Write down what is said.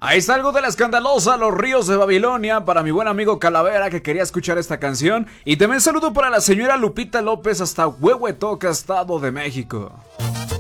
Ahí está algo de la escandalosa Los Ríos de Babilonia para mi buen amigo Calavera que quería escuchar esta canción. Y también saludo para la señora Lupita López hasta Huehuetoca, Estado de México.